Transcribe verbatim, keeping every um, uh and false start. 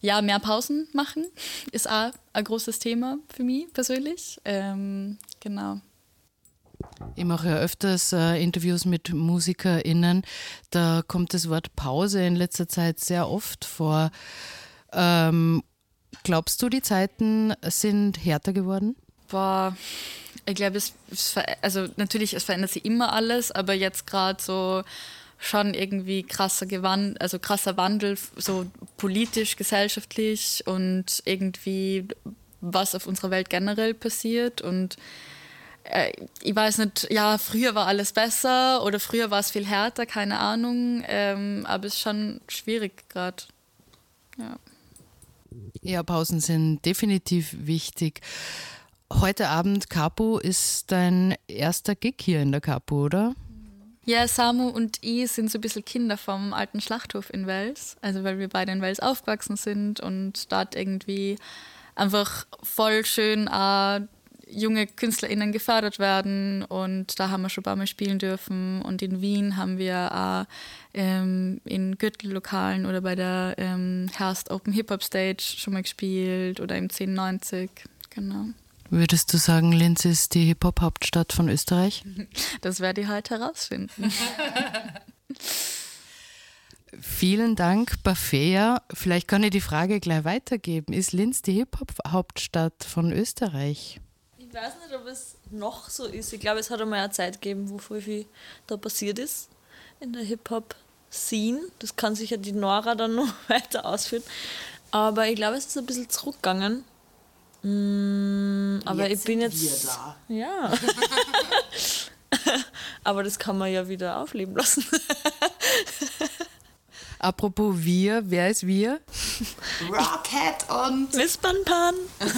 ja, mehr Pausen machen ist auch ein großes Thema für mich persönlich. Ähm, genau. Ich mache ja öfters äh, Interviews mit MusikerInnen. Da kommt das Wort Pause in letzter Zeit sehr oft vor. Ähm, glaubst du, die Zeiten sind härter geworden? Boah, ich glaube, es, es ver- also natürlich, es verändert sich immer alles, aber jetzt gerade so schon irgendwie krasser Gewand, also krasser Wandel, so politisch, gesellschaftlich und irgendwie was auf unserer Welt generell passiert. Und äh, ich weiß nicht, ja, früher war alles besser oder früher war es viel härter, keine Ahnung, ähm, aber es ist schon schwierig gerade. Ja. Ja, Pausen sind definitiv wichtig. Heute Abend Capo ist dein erster Gig hier in der Capo, oder? Ja, Samu und ich sind so ein bisschen Kinder vom alten Schlachthof in Wels. Also weil wir beide in Wels aufgewachsen sind und dort irgendwie einfach voll schön auch junge KünstlerInnen gefördert werden. Und da haben wir schon ein paar Mal spielen dürfen. Und in Wien haben wir auch ähm, in Gürtellokalen oder bei der ähm, Herbst Open Hip Hop Stage schon mal gespielt oder im zehn neunzig. Genau. Würdest du sagen, Linz ist die Hip-Hop-Hauptstadt von Österreich? Das werde ich heute herausfinden. Vielen Dank, Bafea. Vielleicht kann ich die Frage gleich weitergeben. Ist Linz die Hip-Hop-Hauptstadt von Österreich? Ich weiß nicht, ob es noch so ist. Ich glaube, es hat einmal eine Zeit gegeben, wo voll viel da passiert ist in der Hip-Hop-Scene. Das kann sicher die Nora dann noch weiter ausführen. Aber ich glaube, es ist ein bisschen zurückgegangen. Mm, aber Jetzt ich bin sind jetzt. wir da. Ja. Aber das kann man ja wieder aufleben lassen. Apropos wir, wer ist wir? Rockhead und Miss Pan Pan.